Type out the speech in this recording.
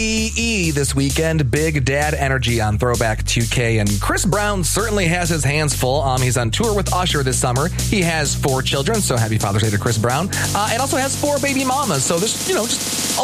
This weekend, big dad energy on Throwback 2K, and Chris Brown certainly has his hands full. He's on tour with Usher this summer. He has 4 children, so happy Father's Day to Chris Brown, and also has 4 baby mamas. So there's, just